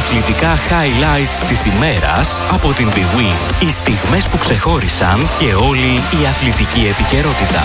αθλητικά highlights της ημέρας από την Big Win. Οι στιγμές που ξεχώρισαν και όλη η αθλητική επικαιρότητα.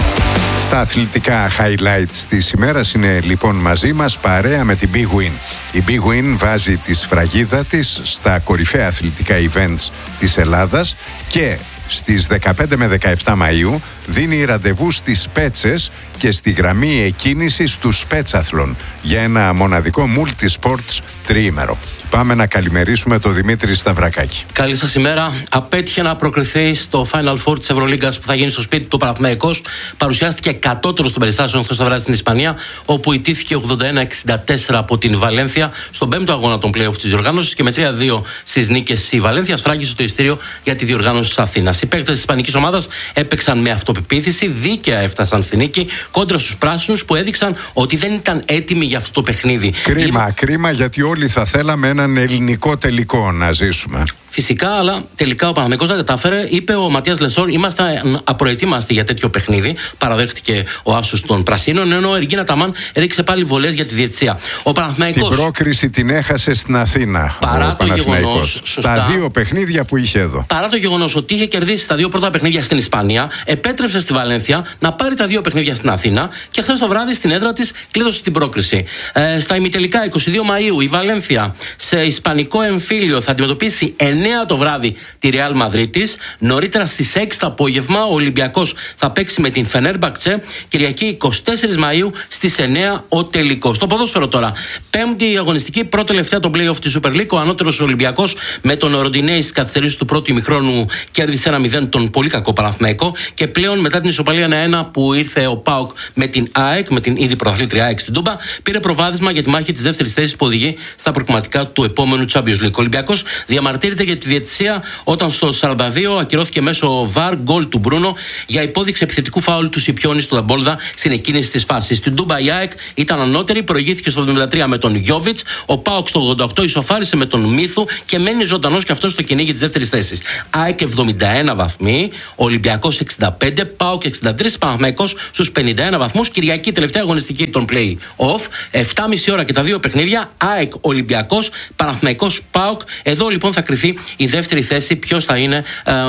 Τα αθλητικά highlights της ημέρας είναι λοιπόν μαζί μας παρέα με την Big Win. Η Big Win βάζει τη σφραγίδα της στα κορυφαία αθλητικά events της Ελλάδας και στις 15 με 17 Μαΐου δίνει ραντεβού στις Πέτσες και στη γραμμή εκκίνησης του Σπέτσαθλον για ένα μοναδικό multi-sports τριήμερο. Πάμε να καλημερίσουμε τον Δημήτρη Σταυρακάκη. Καλή σας ημέρα. Απέτυχε να προκριθεί στο Final Four της Ευρωλίγκας που θα γίνει στο σπίτι του Παναθηναϊκός. Παρουσιάστηκε κατώτερος των περιστάσεων χθες το βράδυ στην Ισπανία, όπου ιτήθηκε 81-64 από την Βαλένθια στον 5ο αγώνα των play-off της διοργάνωσης και με 3-2 στις νίκες η Βαλένθια σφράγγισε το ειστήριο για τη διοργάνωση της Αθήνας. Οι παίκτες της ισπανικής ομάδας έπαιξαν με αυτοπεποίθηση, δίκαια έφτασαν στη νίκη κόντρα στους πράσινους που έδειξαν ότι δεν ήταν έτοιμοι για αυτό το παιχνίδι. Κρίμα, γιατί όλοι θα θέλαμε έναν ελληνικό τελικό να ζήσουμε. Φυσικά, αλλά τελικά ο Παναθηναϊκός τα κατάφερε. Είπε ο Ματίας Λεσόρ: είμαστε απροετοίμαστοι για τέτοιο παιχνίδι. Παραδέχτηκε ο άσος των Πρασίνων. Ενώ ο Εργίνα Ταμάν έδειξε πάλι βολές για τη διαιτησία. Ο Παναθηναϊκός. Την πρόκριση την έχασε στην Αθήνα. Παρά το γεγονός. Στα δύο παιχνίδια που είχε εδώ. Παρά το γεγονός ότι είχε κερδίσει τα δύο πρώτα παιχνίδια στην Ισπανία, επέτρεψε στη Βαλένθια να πάρει τα δύο παιχνίδια στην Αθήνα και χθες το βράδυ στην έδρα της κλείδωσε την πρόκριση. Στα ημιτελικά 22 Μαΐου η Βαλένθια σε ισπανικό εμφύλιο θα αντιμετωπίσει 9 το βράδυ τη Ρεάλ Μαδρίτης. Νωρίτερα στις 6 το απόγευμα ο Ολυμπιακός θα παίξει με την Φενέρμπαχτσε. Κυριακή 24 Μαΐου στις 9 ο τελικός. Στο ποδόσφαιρο τώρα. Πέμπτη αγωνιστική, πρώτη τελευταία το play-off της Super League. Ο ανώτερος Ολυμπιακός με τον Ροντινέη στις καθυστερήσεις του πρώτου ημιχρόνου κέρδισε 1-0 τον πολύ κακό Παναθηναϊκό. Και πλέον μετά την ισοπαλία 1-1 που ήρθε ο ΠΑΟΚ με την ΑΕΚ, με την ήδη πρωταθλήτρια ΑΕΚ στην Τούμπα, πήρε προβάδισμα για τη μάχη της δεύτερης θέσης που οδηγεί στα προκριματικά του επόμενου Champions League. Ο Ολυμπιακός διαμαρτύρεται για τη διαιτησία όταν στο 42 ακυρώθηκε μέσω VAR γκολ του Μπρούνο για υπόδειξη επιθετικού φάουλ του Σιπιόνι στο Λαμπόλδα στην εκκίνηση της φάσης. Στην Τούμπα η ΑΕΚ ήταν ανώτερη, προηγήθηκε στο 73 με τον Γιόβιτς. Ο ΠΑΟΚ στο 88 ισοφάρισε με τον Μίθου και μένει ζωντανός και αυτός στο κυνήγι της δεύτερης θέσης. ΑΕΚ 71 βαθμοί, Ολυμπιακός 65, ΠΑΟΚ 63, Παναθηναϊκός στους 51 βαθμούς. Κυριακή τελευταία αγωνιστική των play-off, 7,5 ώρα και τα δύο παιχνίδια. ΑΕΚ Ολυμπιακός, Παναθηναϊκός ΠΑΟΚ. Εδώ λοιπόν θα κρυθεί η δεύτερη θέση, ποιος θα είναι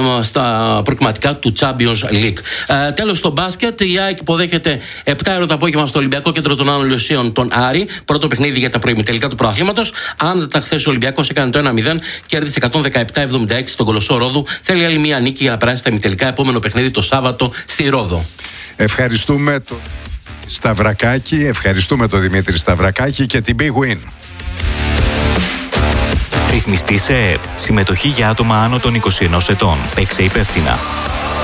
στα προκριματικά του Champions League. Τέλος, στο μπάσκετ, η ΑΕΚ υποδέχεται 7 ώρα το απόγευμα στο Ολυμπιακό Κέντρο των Άνω Λιωσίων τον Άρη. Πρώτο παιχνίδι για τα προημιτελικά του πρωταθλήματος. Αν τα χθες ο Ολυμπιακός έκανε το 1-0, κέρδισε 117-76 στον Κολοσσό Ρόδου. Θέλει άλλη μία νίκη για να περάσει τα ημιτελικά. Επόμενο παιχνίδι το Σάββατο στη Ρόδο. Ευχαριστούμε τον Σταυρακάκη, ευχαριστούμε τον Δημήτρη Σταυρακάκη και την Big Win. Ρυθμιστή σε ΕΕΠ. Συμμετοχή για άτομα άνω των 21 ετών. Παίξε υπεύθυνα.